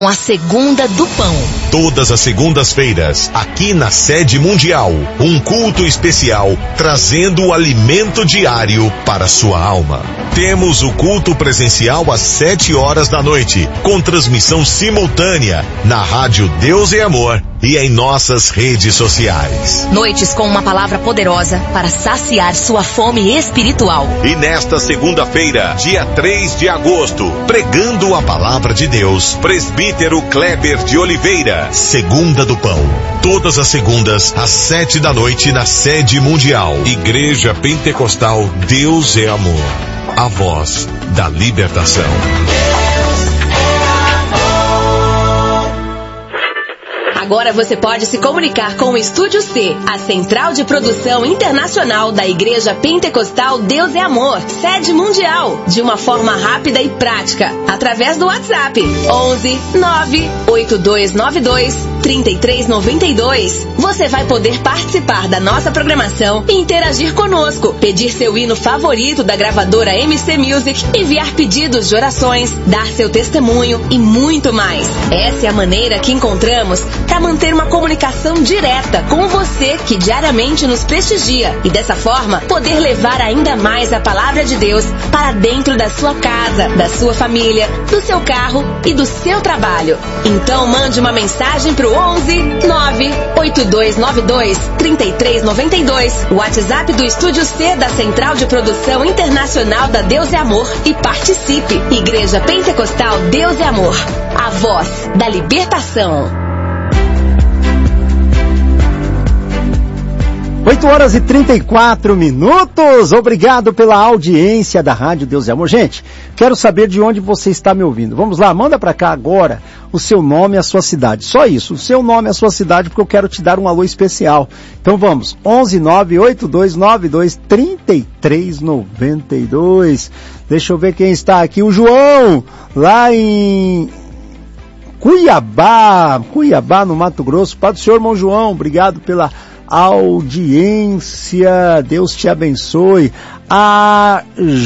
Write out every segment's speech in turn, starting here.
A Segunda do Pão. Todas as segundas-feiras, aqui na Sede Mundial, um culto especial trazendo o alimento diário para sua alma. Temos o culto presencial às 7 horas da noite, com transmissão simultânea na Rádio Deus é Amor e em nossas redes sociais. Noites com uma palavra poderosa para saciar sua fome espiritual. E nesta segunda-feira, dia 3 de agosto, pregando a palavra de Deus, Presbítero Kleber de Oliveira, Segunda do Pão. Todas as segundas, às 7 da noite, na Sede Mundial. Igreja Pentecostal Deus é Amor. A voz da libertação. Agora você pode se comunicar com o Estúdio C, a central de produção internacional da Igreja Pentecostal Deus é Amor, Sede Mundial, de uma forma rápida e prática, através do WhatsApp 11 98292 3392. Você vai poder participar da nossa programação e interagir conosco, pedir seu hino favorito da gravadora MC Music, enviar pedidos de orações, dar seu testemunho e muito mais. Essa é a maneira que encontramos para manter uma comunicação direta com você que diariamente nos prestigia e dessa forma poder levar ainda mais a palavra de Deus para dentro da sua casa, da sua família, do seu carro e do seu trabalho. Então mande uma mensagem pro 11 98292 3392, o WhatsApp do Estúdio C da Central de Produção Internacional da Deus é Amor e participe. Igreja Pentecostal Deus é Amor, a voz da libertação. 8 horas e 34 minutos. Obrigado pela audiência da Rádio Deus é Amor. Gente, quero saber de onde você está me ouvindo. Vamos lá, manda pra cá agora o seu nome e a sua cidade. Só isso, o seu nome e a sua cidade, porque eu quero te dar um alô especial. Então vamos, 11 98292 3392. Deixa eu ver quem está aqui. O João, lá em Cuiabá, no Mato Grosso. Pai do Senhor, irmão João, obrigado pela audiência, Deus te abençoe. A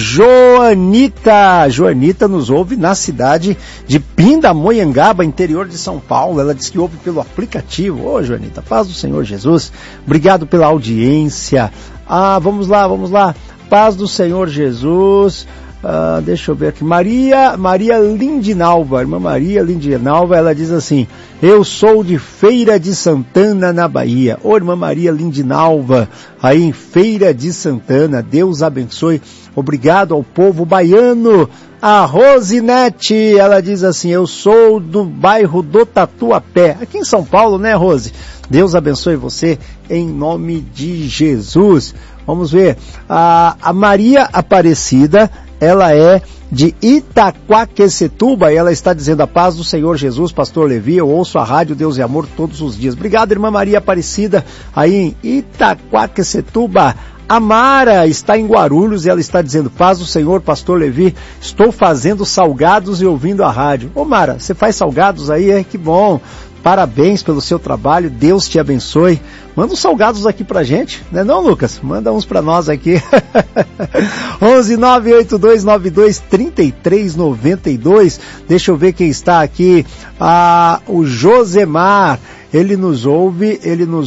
Joanita nos ouve na cidade de Pindamonhangaba, interior de São Paulo. Ela diz que ouve pelo aplicativo. Ô Joanita, paz do Senhor Jesus, obrigado pela audiência. Vamos lá, paz do Senhor Jesus. Deixa eu ver aqui, Maria Lindinalva, irmã Maria Lindinalva, ela diz assim: eu sou de Feira de Santana, na Bahia. Ô irmã Maria Lindinalva, aí em Feira de Santana, Deus abençoe, obrigado ao povo baiano. A Rosinete, ela diz assim: eu sou do bairro do Tatuapé, aqui em São Paulo, né, Rose? Deus abençoe você, em nome de Jesus. Vamos ver, a Maria Aparecida, ela é de Itaquaquecetuba e ela está dizendo: a paz do Senhor Jesus, pastor Levi, eu ouço a Rádio Deus e Amor todos os dias. Obrigado, irmã Maria Aparecida, aí em Itaquaquecetuba. A Mara está em Guarulhos e ela está dizendo: paz do Senhor, pastor Levi, estou fazendo salgados e ouvindo a rádio. Ô Mara, você faz salgados aí? Que bom! Parabéns pelo seu trabalho, Deus te abençoe. Manda uns salgados aqui pra gente, né não, Lucas? Manda uns pra nós aqui. 11 98292 3392. Deixa eu ver quem está aqui. O Josemar, ele nos ouve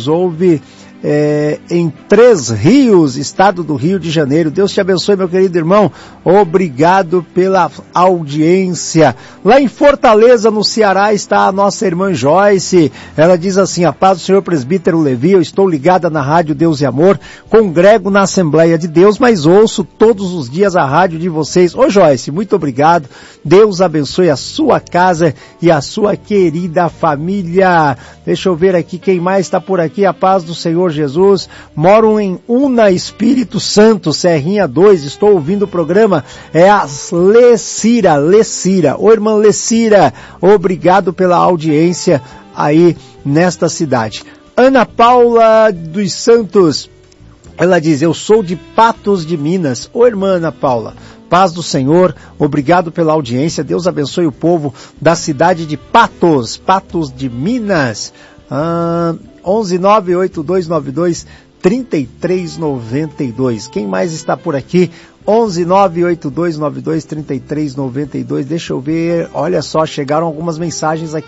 em Três Rios, estado do Rio de Janeiro. Deus te abençoe, meu querido irmão. Obrigado pela audiência. Lá em Fortaleza, no Ceará, está a nossa irmã Joyce. Ela diz assim: a paz do Senhor presbítero Levi, eu estou ligada na Rádio Deus e Amor, congrego na Assembleia de Deus, mas ouço todos os dias a rádio de vocês. Ô Joyce, muito obrigado. Deus abençoe a sua casa e a sua querida família. Deixa eu ver aqui quem mais está por aqui. A paz do Senhor Jesus, moro em Una, Espírito Santo, Serrinha 2, estou ouvindo o programa, é a Lecira, ô irmã Lecira, obrigado pela audiência aí nesta cidade. Ana Paula dos Santos, ela diz: eu sou de Patos de Minas. Ô irmã Ana Paula, paz do Senhor, obrigado pela audiência, Deus abençoe o povo da cidade de Patos de Minas. 11 98292 3392. Quem mais está por aqui? 11982923392. Deixa eu ver, olha só, chegaram algumas mensagens aqui.